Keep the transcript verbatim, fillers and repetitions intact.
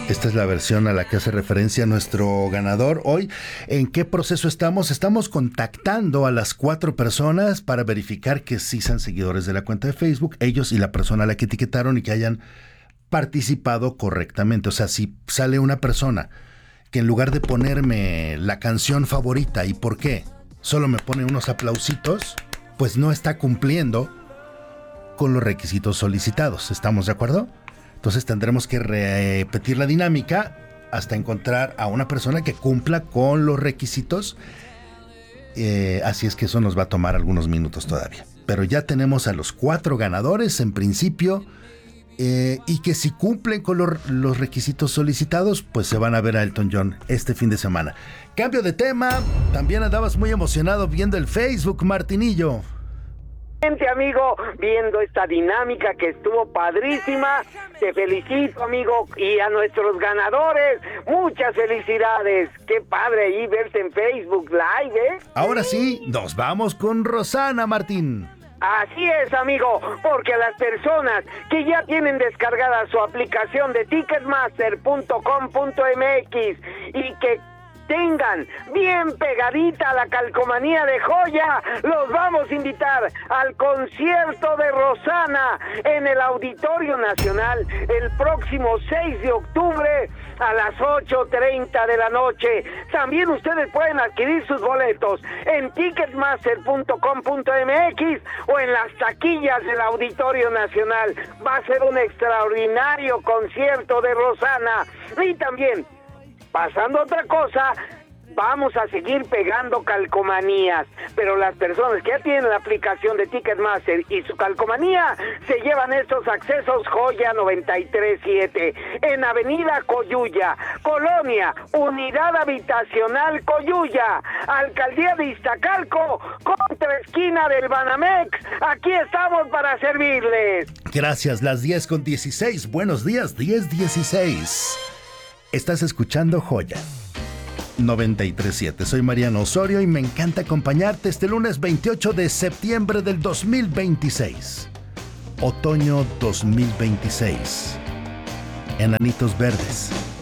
Esta es la versión a la que hace referencia nuestro ganador hoy. ¿En qué proceso estamos? Estamos contactando a las cuatro personas para verificar que sí sean seguidores de la cuenta de Facebook, ellos y la persona a la que etiquetaron, y que hayan participado correctamente. O sea, si sale una persona que en lugar de ponerme la canción favorita, ¿y por qué? Solo me pone unos aplausitos, pues no está cumpliendo con los requisitos solicitados. ¿Estamos de acuerdo? Entonces tendremos que repetir la dinámica hasta encontrar a una persona que cumpla con los requisitos. Eh, así es que eso nos va a tomar algunos minutos todavía. Pero ya tenemos a los cuatro ganadores en principio, eh, y que si cumplen con los, los requisitos solicitados, pues se van a ver a Elton John este fin de semana. Cambio de tema, también andabas muy emocionado viendo el Facebook, Martinillo. Amigo, viendo esta dinámica que estuvo padrísima, te felicito, amigo, y a nuestros ganadores, muchas felicidades. Qué padre ahí verte en Facebook Live, ¿eh? Ahora sí, nos vamos con Rosana, Martín. Así es, amigo, porque las personas que ya tienen descargada su aplicación de ticketmaster punto com punto m x y que tengan bien pegadita la calcomanía de Joya, los vamos a invitar al concierto de Rosana en el Auditorio Nacional el próximo seis de octubre a las ocho treinta de la noche. También ustedes pueden adquirir sus boletos en ticketmaster punto com punto m x o en las taquillas del Auditorio Nacional. Va a ser un extraordinario concierto de Rosana. Y también, pasando a otra cosa, vamos a seguir pegando calcomanías, pero las personas que ya tienen la aplicación de Ticketmaster y su calcomanía se llevan estos accesos Joya noventa y tres siete en Avenida Coyuya, Colonia, Unidad Habitacional Coyuya, Alcaldía de Iztacalco, contra esquina del Banamex. Aquí estamos para servirles. Gracias, las diez con dieciséis. Buenos días, diez dieciséis. Estás escuchando Joya noventa y tres siete. Soy Mariano Osorio y me encanta acompañarte este lunes veintiocho de septiembre del dos mil veintiséis. Otoño dos mil veintiséis. Enanitos verdes.